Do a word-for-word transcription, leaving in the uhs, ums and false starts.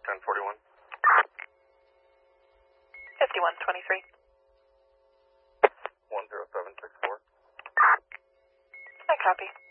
ten forty-one. fifty-one twenty-three. one zero seven six four. I copy.